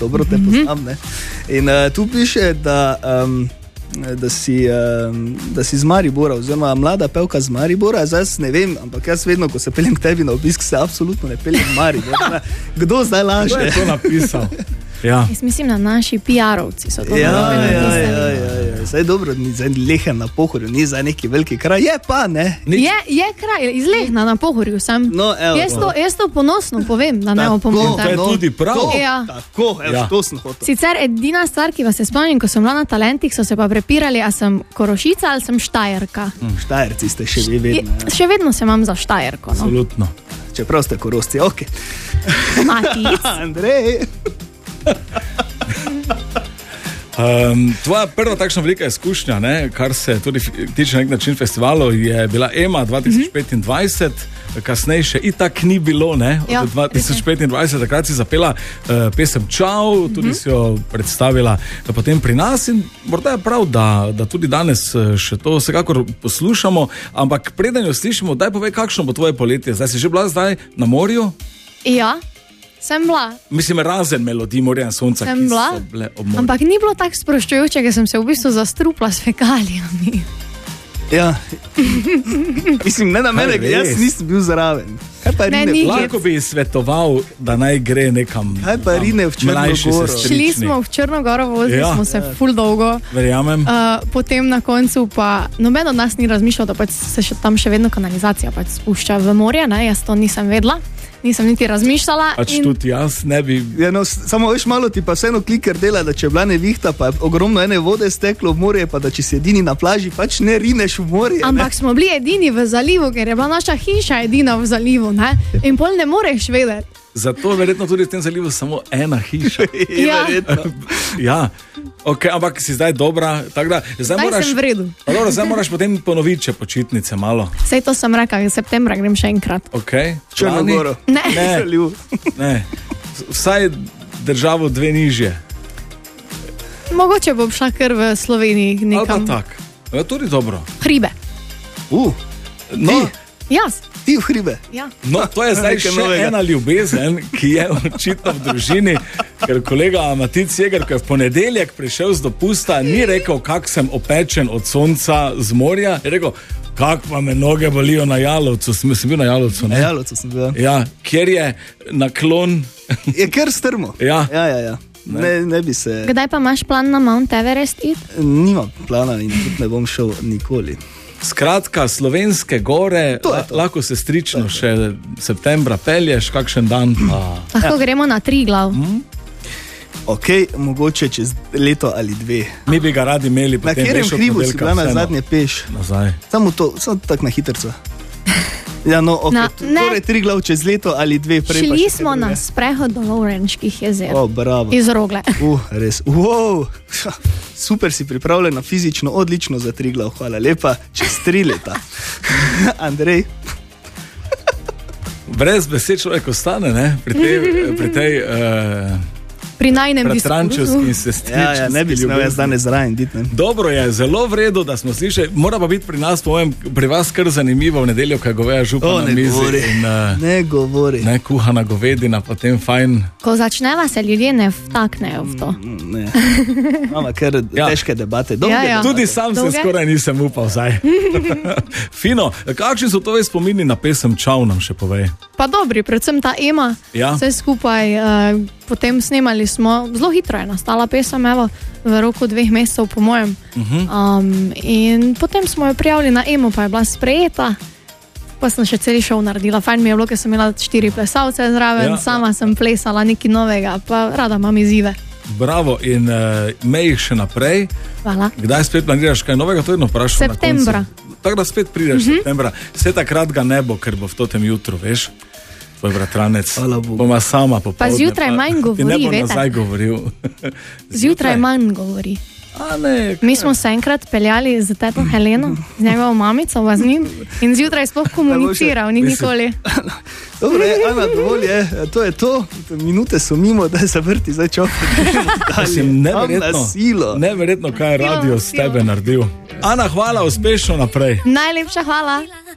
dobro te poznam, ne. In tu piše, da si z Maribora, oziroma mlada pevka z Maribora, zdaj ne vem, ampak jaz vedno, ko se peljem k tebi na obisk, se absolutno ne peljem v Maribor. Kdo zdaj laže? Kdo je to napisal? Ja. Jaz mislim, da naši PR-ovci so to napisali. Zdaj dobro, ni zdaj Lehen na Pohorju, ni zdaj neki veliki kraj, je pa, ne? Je kraj, iz Lehna na Pohorju sem. No, jaz to ponosno povem, da ne opomnim. To je tudi prav. Tako, to sem hotel. Sicer edina stvar, ki vas se spomnim, ko sem bila na Talentih, so se pa prepirali, a sem Korošica ali sem Štajerka. Štajerci ste še vi vedno. Še vedno se imam za Štajerko. Absolutno. Čeprav ste Korošci, okej. Matic. Andrej. Tvoja prva takšna velika izkušnja, ne, kar se tudi tiče nek način festivalov, je bila EMA 2025, kasneje še itak ni bilo, ne, od 2025, takrat si zapela pesem Čau, tudi si jo predstavila potem pri nas in morda je prav, da tudi danes še to vsekakor poslušamo, ampak preden jo slišimo, daj povej, kakšno bo tvoje poletje, zdaj si že bila zdaj na morju? Ja. Sem bila. Mislim, razen melodij Morja in sonca, ki so bile ob morju. Ampak ni bilo tako sproščujoče, ker sem se v bistvu zastrupla s fekalijami. Ja. Mislim, ne na mene, jaz nisem bil zraven. Lahko bi svetoval, da naj gre nekam. Kaj pa rine v Črnogoro? Šli smo v Črnogoro, vozili smo se ful dolgo. Verjamem. Potem na koncu pa noben od nas ni razmišljal, da pač se tam še vedno kanalizacija pač spušča v morje, ne? Jaz to nisem vedela. Nisem niti razmišljala. Pač tudi jaz ne bi... Ja, no, samo veš, malo ti pa vseeno kliker dela, da če je bila nevihta, pa je ogromno ene vode steklo v morje, pa da če si edini na plaži, pač ne rineš v morje. Ampak smo bili edini v zalivu, ker je bila naša hiša edina v zalivu, ne? In pol ne moreš vedeti. Zato verjetno tudi v tem zalivu samo ena hiša. Ja. Ja. Ok, ampak si zdaj dobra, tako da... Zdaj sem v redu. Dobro, zdaj moraš potem ponoviti, če počitnice malo. Sej to sem rekla, v septembra grem še enkrat. Ok. Črnogoro. Ne. Vsaj državo 2 nižje. Mogoče bom šla kar v Sloveniji nekam. Ali pa tak. Je tudi dobro. Hribe. No. Jaz. Ti v hribe. Ja. No, to je zdaj še ena ljubezen, ki je očitno v družini, ker kolega Matic Jeger, ko je v ponedeljek prišel z dopusta, ni rekel, kak sem opečen od sonca z morja, je rekel, kak pa me noge bolijo na Jalovcu. Sem bil na Jalovcu, ne? Na Jalovcu sem bil. Ja, kjer je naklon... Je kar strmo. Ja. Ja. Ne bi se... Kdaj pa imaš plan na Mount Everest iti? Nimam plana in tudi ne bom šel nikoli. Skratka, slovenske gore, lahko se strično še septembra pelješ, kakšen dan pa... Lahko gremo na Triglav. Ok, mogoče čez leto ali 2. Mi bi ga radi imeli. Na katerem hribu si bila na zadnje peš? Nazaj. Samo tako na hitrco. Ja, no, ok, torej Triglav čez leto ali 2. Šli smo na sprehod do Lovrenčkih jezer. Bravo. Iz Rogle. Res, wow. Super si pripravljena fizično, odlično za Triglav, hvala lepa, čez 3 leta. Andrej? Brez besed človek ostane, ne? Pri tej pri najnem diskurzu. Ja, ne bi smel jaz danes zraven biti. Dobro je, zelo v redu, da smo slišali. Mora pa biti pri nas, pri vas kar zanimivo v nedeljo, ko je goveja župa na mizi. Ne govori. Ne kuhana govedina, potem fajn. Ko začneva se ljudje ne vtaknejo v to. Ne. Imamo kar težke debate. Tudi sam se skoraj nisem upal zdaj. Fino. Kakšni so tvoji spomini na pesem Čau, nam še povej? Pa dobri, predvsem ta EMA. Vse skupaj, potem snemali smo, zelo hitro je nastala pesem, evo, v roku 2 mesecev po mojem. In potem smo jo prijavili na EMO, pa je bila sprejeta. Pa sem še celi šov naredila. Fajn mi je bilo, ker sem imela 4 plesalce zraven, sama sem plesala nekaj novega, pa rada imam izzive. Bravo, in me jih še naprej. Hvala. Kdaj spet planiraš kaj novega? To jedno vprašam. Septembra. Tako da spet prideš septembra. Vse takrat ga ne bo, ker bo v totem jutru, veš? Tvoj bratranec. Boma sama popoldne. Pa zjutraj manj govori, vete? Ne bo vete? nazaj govoril. Zjutraj manj govori. Ne, mi smo se enkrat peljali z teto Heleno, z njegovo mamico, z njim, in zjutraj sploh komuniciral, ni nikoli. Dobro, Ana, dovolj je, to je to, minute so mimo, da se vrti zdaj čovek. Neverjetno, kaj je radio s tebe naredil. Ana, hvala, uspešno naprej. Najlepša hvala.